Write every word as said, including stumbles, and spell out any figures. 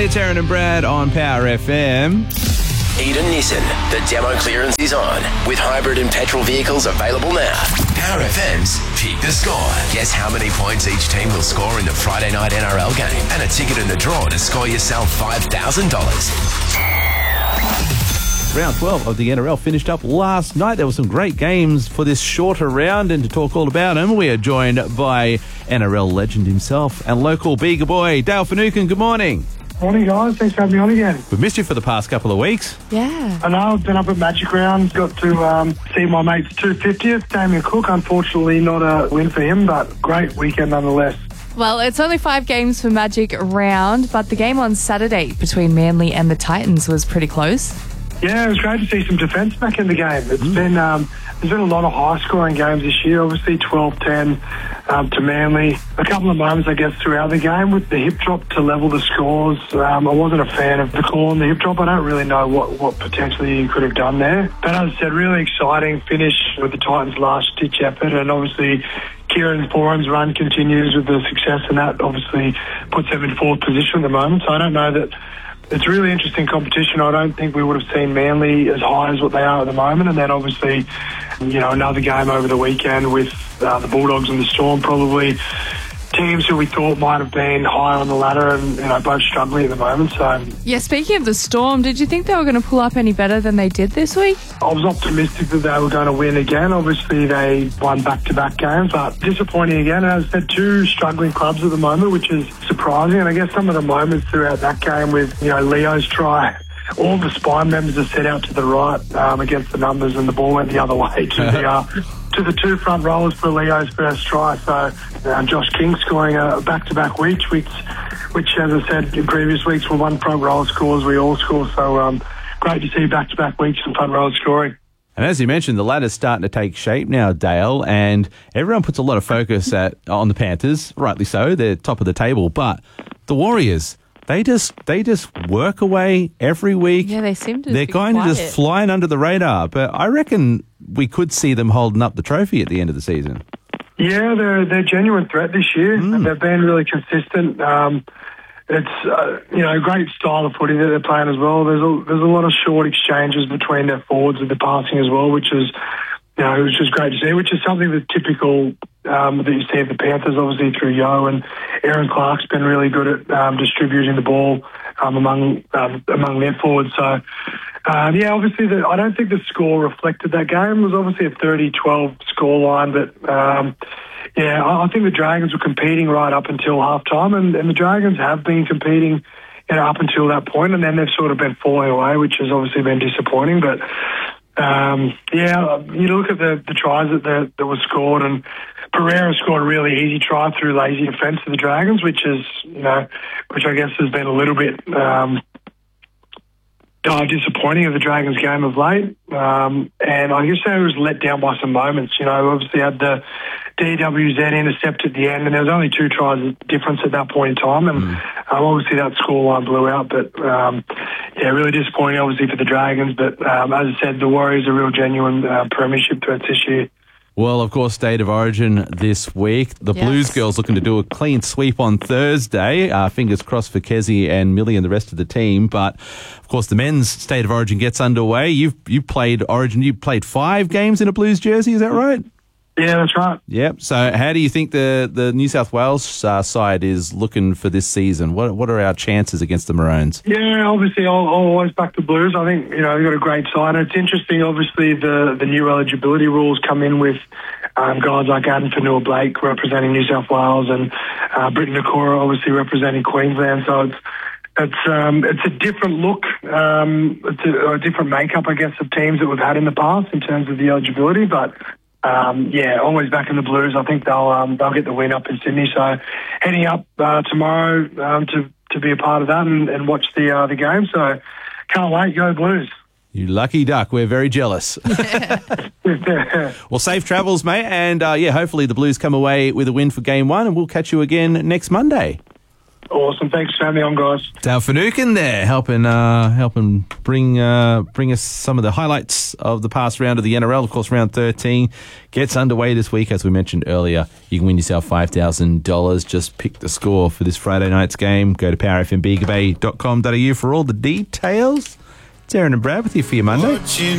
It's Aaron and Brad on Power F M. Eden Nissan, the demo clearance is on, with hybrid and petrol vehicles available now. Power F M's Pick the Score. Guess how many points each team will score in the Friday night N R L game, and a ticket in the draw to score yourself five thousand dollars. Round twelve of the N R L finished up last night. There were some great games for this shorter round, and to talk all about them, we are joined by N R L legend himself and local Bega boy, Dale Finucane. Good morning. Morning, guys. Thanks for having me on again. We've missed you for the past couple of weeks. Yeah. I know. I've been up at Magic Round. Got to um, see my mate's two hundred fiftieth. Damien Cook, unfortunately, not a win for him, but great weekend nonetheless. Well, it's only five games for Magic Round, but the game on Saturday between Manly and the Titans was pretty close. Yeah, it was great to see some defence back in the game. It's mm. been um, there's been a lot of high-scoring games this year. Obviously, twelve ten um, to Manly. A couple of moments, I guess, throughout the game with the hip drop to level the scores. Um, I wasn't a fan of the call on the hip drop. I don't really know what, what potentially he could have done there. But as I said, really exciting finish with the Titans' last-ditch effort, and obviously Kieran Foran's run continues with the success, and that obviously puts them in fourth position at the moment. So I don't know that. It's a really interesting competition. I don't think we would have seen Manly as high as what they are at the moment. And then obviously, you know, another game over the weekend with uh, the Bulldogs and the Storm, probably teams who we thought might have been high on the ladder and, you know, both struggling at the moment. So yeah, speaking of the Storm, did you think they were going to pull up any better than they did this week? I was optimistic that they were going to win again. Obviously, they won back-to-back games, but disappointing again. As I said, two struggling clubs at the moment, which is surprising. And I guess some of the moments throughout that game with, you know, Leo's try, all the spine members are set out to the right um, against the numbers, and the ball went the other way to the uh, to the two front rollers for Leo's first try. So uh, Josh King scoring a back-to-back week, which, which, as I said in previous weeks, were one front roller scores we all score. So um, great to see back-to-back weeks and front roller scoring. And as you mentioned, the ladder's starting to take shape now, Dale, and everyone puts a lot of focus at on the Panthers, rightly so. They're top of the table, but the Warriors, They just they just work away every week. Yeah, they seem to They're be kind quiet. of just flying under the radar. But I reckon we could see them holding up the trophy at the end of the season. Yeah, they're they're a genuine threat this year. Mm. And they've been really consistent. Um, it's uh, you know, a great style of footy that they're playing as well. There's a there's a lot of short exchanges between their forwards with the passing as well, which is you know, which is great to see. Which is something that's typical um, that you see of the Panthers, obviously through Yo, and Aaron Clark's been really good at um, distributing the ball um, among um, among their forwards. So. Um, yeah, obviously, the, I don't think the score reflected that game. It was obviously a thirty twelve scoreline, but um, yeah, I, I think the Dragons were competing right up until halftime, and, and the Dragons have been competing, you know, up until that point, and then they've sort of been falling away, which has obviously been disappointing. But um, yeah, you look at the, the tries that, the, that were scored, and Pereira scored a really easy try through lazy defence of the Dragons, which is, you know, which I guess has been a little bit. Um, Uh, disappointing of the Dragons game of late, um, and I guess they was let down by some moments. You know, obviously had the D W Z intercept at the end, and there was only two tries difference at that point in time, and mm. um, obviously that scoreline blew out. But um, yeah, really disappointing, obviously for the Dragons. But um, as I said, the Warriors are real genuine uh, premiership threats this year. Well, of course, State of Origin this week. The yes. Blues girls looking to do a clean sweep on Thursday. Uh, fingers crossed for Kezi and Millie and the rest of the team. But, of course, the men's State of Origin gets underway. You've you played Origin. You played five games in a Blues jersey. Is that right? Yeah, that's right. Yep. So how do you think the, the New South Wales uh, side is looking for this season? What what are our chances against the Maroons? Yeah, obviously I'll, I'll always back the Blues. I think, you know, they've got a great side. And it's interesting, obviously, the, the new eligibility rules come in with um, guys like Adam Fanua-Blake representing New South Wales and uh, Britton Nakora obviously representing Queensland. So it's It's um, it's a different look. Um, it's a, a different makeup, I guess, of teams that we've had in the past in terms of the eligibility. But um, yeah, always back in the Blues. I think they'll um, they'll get the win up in Sydney. So heading up uh, tomorrow um, to to be a part of that and, and watch the uh, the game. So can't wait. Go Blues! You lucky duck. We're very jealous. Well, safe travels, mate. And uh, yeah, hopefully the Blues come away with a win for game one, and we'll catch you again next Monday. Awesome. Thanks for having me on, guys. Dale Finucane there, helping uh, helping bring uh, bring us some of the highlights of the past round of the N R L. Of course, round thirteen gets underway this week, as we mentioned earlier. You can win yourself five thousand dollars. Just pick the score for this Friday night's game. Go to power f m bega bay dot com dot a u for all the details. It's Aaron and Brad with you for your Monday.